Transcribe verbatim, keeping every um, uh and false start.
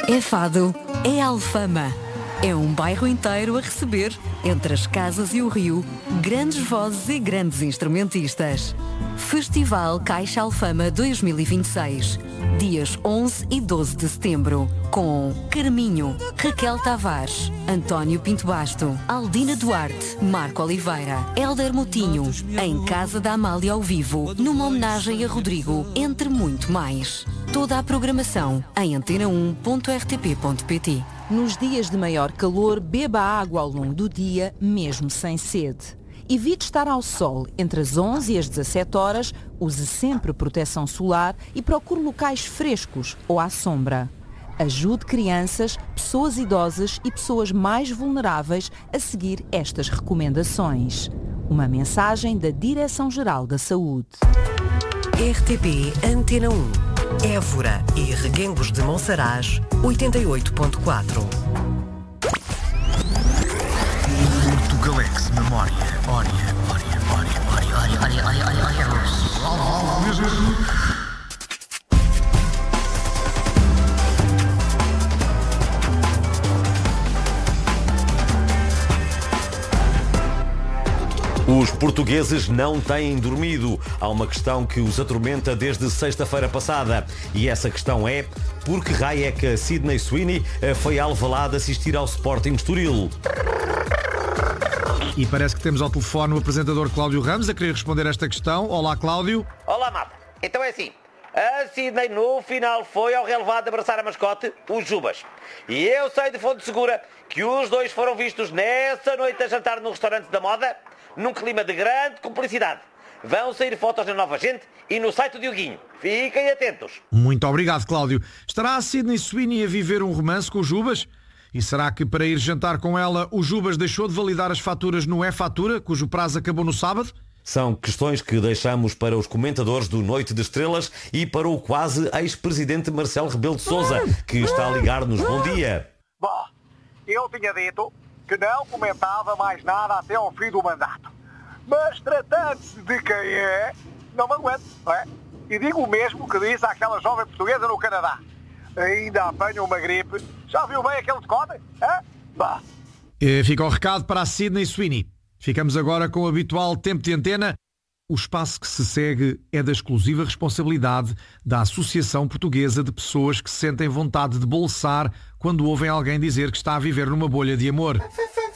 É Fado, é Alfama. É um bairro inteiro a receber, entre as casas e o rio, grandes vozes e grandes instrumentistas. Festival Caixa Alfama dois mil e vinte e seis. Dias onze e doze de setembro. Com Carminho, Raquel Tavares, António Pinto Basto, Aldina Duarte, Marco Oliveira, Hélder Moutinho, em Casa da Amália ao vivo, numa homenagem a Rodrigo, entre muito mais. Toda a programação em antena um ponto r t p ponto p t. Nos dias de maior calor, beba água ao longo do dia, mesmo sem sede. Evite estar ao sol entre as onze e as dezassete horas, use sempre proteção solar e procure locais frescos ou à sombra. Ajude crianças, pessoas idosas e pessoas mais vulneráveis a seguir estas recomendações. Uma mensagem da Direção-Geral da Saúde. R T P Antena um. Évora e Reguengos de Monsaraz, oitenta e oito ponto quatro. Portugalex Memória. Ória, ória, ória, ória, ória, ória, ória, ória, ória. Os portugueses não têm dormido. Há uma questão que os atormenta desde sexta-feira passada. E essa questão é: por que raio é que a Sydney Sweeney foi a Alvalade assistir ao Sporting Estoril? E parece que temos ao telefone o apresentador Cláudio Ramos a querer responder a esta questão. Olá, Cláudio. Olá, malta. Então é assim. A Sydney no final foi ao relevado abraçar a mascote, os Jubas. E eu sei de fonte segura que os dois foram vistos nessa noite a jantar no restaurante da moda, num clima de grande cumplicidade. Vão sair fotos na Nova Gente e no site do Dioguinho. Fiquem atentos. Muito obrigado, Cláudio. Estará a Sydney Sweeney a viver um romance com o Jubas? E será que para ir jantar com ela o Jubas deixou de validar as faturas no E-Fatura, cujo prazo acabou no sábado? São questões que deixamos para os comentadores do Noite de Estrelas e para o quase ex-presidente Marcelo Rebelo de Sousa, que está a ligar-nos. Bom dia. Bom, eu tinha dito que não comentava mais nada até ao fim do mandato. Mas tratando-se de quem é, não me aguento, não é? E digo o mesmo que disse àquela jovem portuguesa no Canadá. Ainda apanha uma gripe. Já viu bem aquele decote? Bah. Fica o recado para a Sydney Sweeney. Ficamos agora com o habitual tempo de antena. O espaço que se segue é da exclusiva responsabilidade da Associação Portuguesa de Pessoas que sentem vontade de bolsar quando ouvem alguém dizer que está a viver numa bolha de amor.